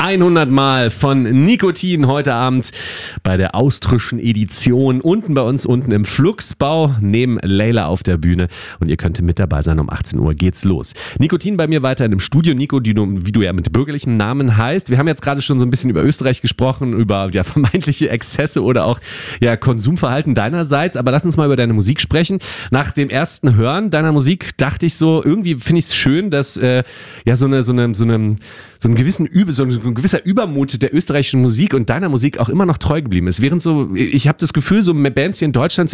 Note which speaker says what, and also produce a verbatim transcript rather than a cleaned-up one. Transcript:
Speaker 1: hundert Mal von Nikotin heute Abend bei der austrischen Edition unten bei uns unten im Flugsbau neben Leila auf der Bühne und ihr könnt mit dabei sein. Um achtzehn Uhr geht's los. Nikotin bei mir weiter in dem Studio. Nico, die du, wie du ja mit bürgerlichem Namen heißt. Wir haben jetzt gerade schon so ein bisschen über Österreich gesprochen, über ja, vermeintliche Exzesse oder auch ja, Konsumverhalten deinerseits, aber lass uns mal über deine Musik sprechen. Nach dem ersten Hören deiner Musik dachte ich so, irgendwie finde ich es schön, dass äh, ja so eine so eine so eine so ein gewissen Übe, so ein gewisser Übermut der österreichischen Musik und deiner Musik auch immer noch treu geblieben ist. Während so, ich habe das Gefühl, so Bands hier in Deutschland